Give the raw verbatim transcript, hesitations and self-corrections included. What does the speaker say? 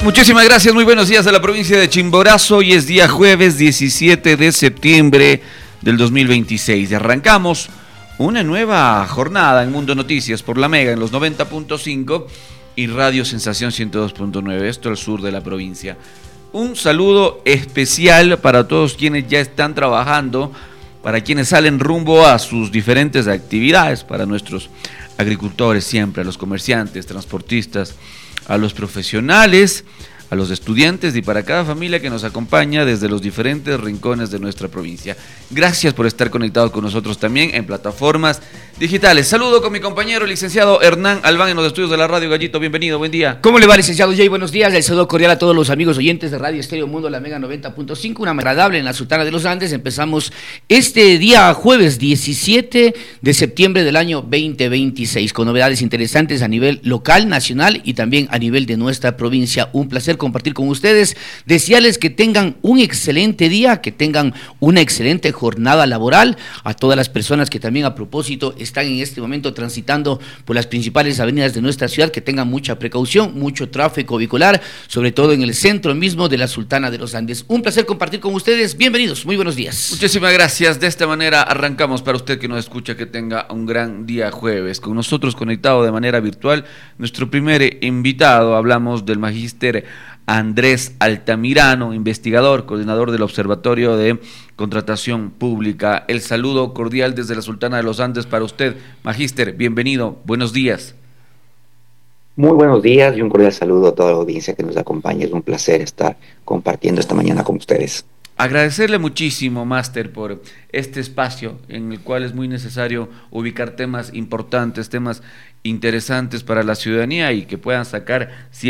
Muchísimas gracias, muy buenos días a la provincia de Chimborazo. Hoy es día jueves diecisiete de septiembre del dos mil veintiséis y arrancamos una nueva jornada en Mundo Noticias por la Mega en los noventa punto cinco y Radio Sensación ciento dos punto nueve, esto al sur de la provincia. Un saludo especial para todos quienes ya están trabajando, para quienes salen rumbo a sus diferentes actividades, para nuestros agricultores siempre, a los comerciantes, transportistas, a los profesionales, a los estudiantes y para cada familia que nos acompaña desde los diferentes rincones de nuestra provincia. Gracias por estar conectados con nosotros también en plataformas digitales. Saludo con mi compañero, el licenciado Hernán Albán en los estudios de la Radio Gallito. Bienvenido, buen día. ¿Cómo le va, licenciado Jay? Buenos días. El saludo cordial a todos los amigos oyentes de Radio Estéreo Mundo, la Mega noventa punto cinco. Una agradable en la Sultana de los Andes. Empezamos este día jueves diecisiete de septiembre del año veinte veintiséis con novedades interesantes a nivel local, nacional y también a nivel de nuestra provincia. Un placer compartir con ustedes, desearles que tengan un excelente día, que tengan una excelente jornada laboral, a todas las personas que también a propósito están en este momento transitando por las principales avenidas de nuestra ciudad, que tengan mucha precaución, mucho tráfico vehicular, sobre todo en el centro mismo de la Sultana de los Andes. Un placer compartir con ustedes, bienvenidos, muy buenos días. Muchísimas gracias, de esta manera arrancamos. Para usted que nos escucha, que tenga un gran día jueves, con nosotros conectado de manera virtual, nuestro primer invitado. Hablamos del magíster Andrés Altamirano, investigador, coordinador del Observatorio de Contratación Pública. El saludo cordial desde la Sultana de los Andes para usted, magíster, bienvenido, buenos días. Muy buenos días y un cordial saludo a toda la audiencia que nos acompaña. Es un placer estar compartiendo esta mañana con ustedes. Agradecerle muchísimo, máster, por este espacio en el cual es muy necesario ubicar temas importantes, temas interesantes para la ciudadanía y que puedan sacar siempre